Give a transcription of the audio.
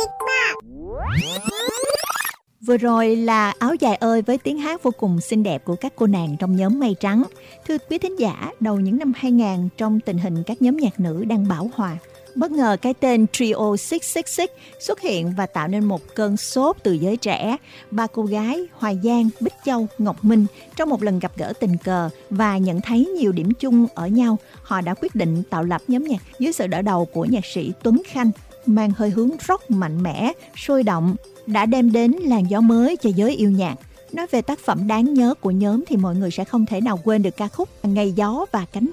Vừa rồi là Áo Dài ơi với tiếng hát vô cùng xinh đẹp của các cô nàng trong nhóm Mây Trắng. Thưa quý thính giả, đầu những năm 2000 trong tình hình các nhóm nhạc nữ đang bão hòa, bất ngờ cái tên Trio 666 xuất hiện và tạo nên một cơn sốt từ giới trẻ. Ba cô gái Hoài Giang, Bích Châu, Ngọc Minh trong một lần gặp gỡ tình cờ và nhận thấy nhiều điểm chung ở nhau, họ đã quyết định tạo lập nhóm nhạc dưới sự đỡ đầu của nhạc sĩ Tuấn Khanh, mang hơi hướng rock mạnh mẽ, sôi động, đã đem đến làn gió mới cho giới yêu nhạc. Nói về tác phẩm đáng nhớ của nhóm thì mọi người sẽ không thể nào quên được ca khúc Ngày gió và cánh